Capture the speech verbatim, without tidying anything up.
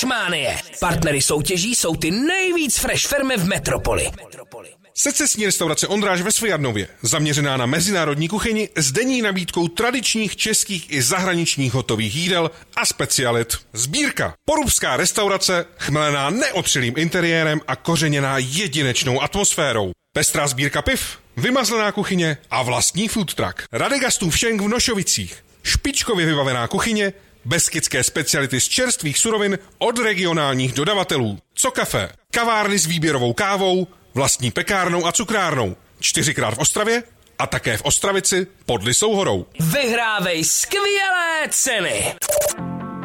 Freshmanie. Partnery soutěží jsou ty nejvíc fresh firmy v metropoli. Secesní restaurace Ondráš ve Svojadnově, zaměřená na mezinárodní kuchyni s denní nabídkou tradičních českých i zahraničních hotových jídel a specialit. Sbírka. Porubská restaurace, chmelená neotřelým interiérem a kořeněná jedinečnou atmosférou. Pestrá sbírka piv, vymazlená kuchyně a vlastní food truck. Radegastův šenk v Nošovicích. Špičkově vybavená kuchyně, beskydské speciality z čerstvých surovin od regionálních dodavatelů. Co kafe, kavárny s výběrovou kávou, vlastní pekárnou a cukrárnou. Čtyřikrát v Ostravě a také v Ostravici pod Lysou horou. Vyhrávej skvělé ceny!